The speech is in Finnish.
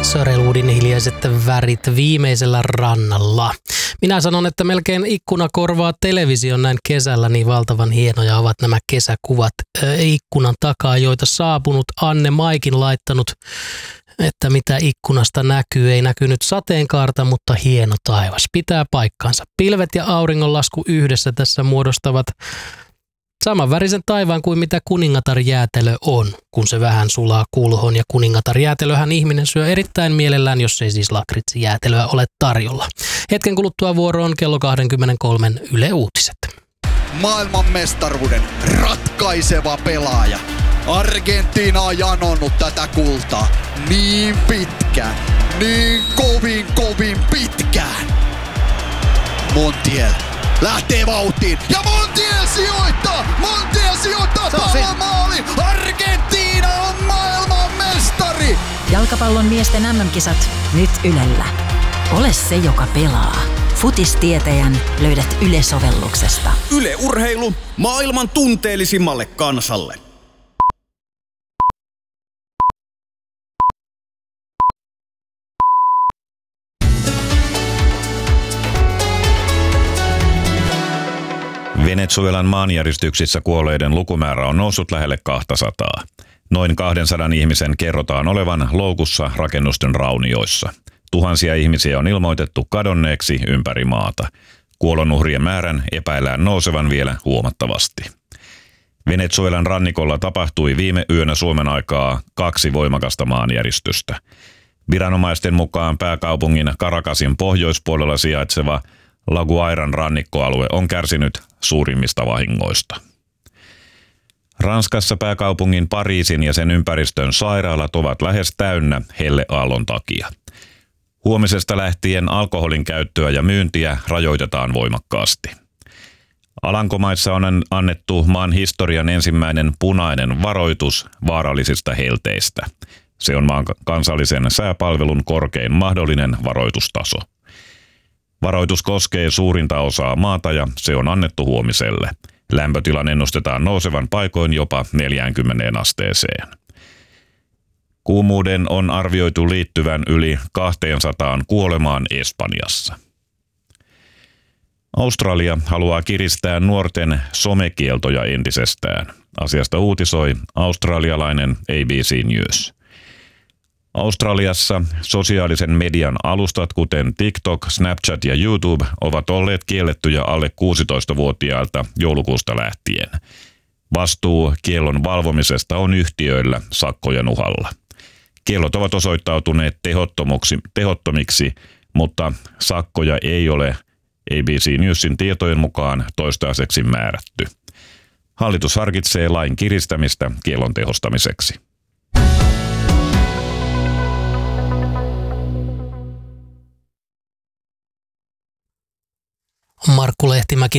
Sörelwoodin hiljaiset värit viimeisellä rannalla. Minä sanon, että melkein ikkuna korvaa television näin kesällä, niin valtavan hienoja ovat nämä kesäkuvat ikkunan takaa, joita saapunut Anne Maikin laittanut, että mitä ikkunasta näkyy. Ei näkynyt sateenkaarta, mutta hieno taivas. Pitää paikkansa. Pilvet ja auringonlasku yhdessä tässä muodostavat saman värisen taivaan kuin mitä kuningatarjäätelö on, kun se vähän sulaa kulhoon. Ja kuningatarjäätelöhän ihminen syö erittäin mielellään, jos ei siis lakritsijäätelöä ole tarjolla. Hetken kuluttua vuoroon kello 23 Yle Uutiset. Maailmanmestaruuden ratkaiseva pelaaja. Argentiina on janonnut tätä kultaa niin pitkään, niin kovin pitkään. Montiel lähtee vauhtiin ja Montiel sijoittaa pallon maali. Argentiina on maailmanmestari. Jalkapallon miesten MM-kisat nyt Ylellä. Ole se, joka pelaa. Futistietäjän löydät Yle-sovelluksesta. Yle Urheilu maailman tunteellisimmalle kansalle. Venezuelan maanjäristyksissä kuolleiden lukumäärä on noussut lähelle 200. Noin 200 ihmisen kerrotaan olevan loukussa rakennusten raunioissa. Tuhansia ihmisiä on ilmoitettu kadonneeksi ympäri maata. Kuolonuhrien määrän epäillään nousevan vielä huomattavasti. Venezuelan rannikolla tapahtui viime yönä Suomen aikaa 2 voimakasta maanjäristystä. Viranomaisten mukaan pääkaupungin Caracasin pohjoispuolella sijaitseva La Guairan rannikkoalue on kärsinyt suurimmista vahingoista. Ranskassa pääkaupungin Pariisin ja sen ympäristön sairaalat ovat lähes täynnä helleaallon takia. Huomisesta lähtien alkoholin käyttöä ja myyntiä rajoitetaan voimakkaasti. Alankomaissa on annettu maan historian ensimmäinen punainen varoitus vaarallisista helteistä. Se on maan kansallisen sääpalvelun korkein mahdollinen varoitustaso. Varoitus koskee suurinta osaa maata ja se on annettu huomiselle. Lämpötilan ennustetaan nousevan paikoin jopa 40 asteeseen. Kuumuuden on arvioitu liittyvän yli 200 kuolemaan Espanjassa. Australia haluaa kiristää nuorten somekieltoja entisestään. Asiasta uutisoi australialainen ABC News. Australiassa sosiaalisen median alustat kuten TikTok, Snapchat ja YouTube ovat olleet kiellettyjä alle 16-vuotiailta joulukuusta lähtien. Vastuu kiellon valvomisesta on yhtiöillä sakkojen uhalla. Kiellot ovat osoittautuneet tehottomiksi, mutta sakkoja ei ole ABC Newsin tietojen mukaan toistaiseksi määrätty. Hallitus harkitsee lain kiristämistä kiellon tehostamiseksi. Markku Lehtimäki